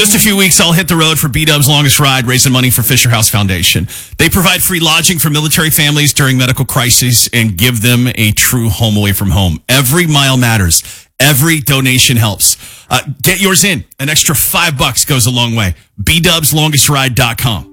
Just a few weeks, I'll hit the road for B-Dub's longest ride, raising money for Fisher House Foundation. They provide free lodging for military families during medical crises and give them a true home away from home. Every mile matters. Every donation helps. Get yours in. An extra $5 goes a long way. BDubsLongestRide.com.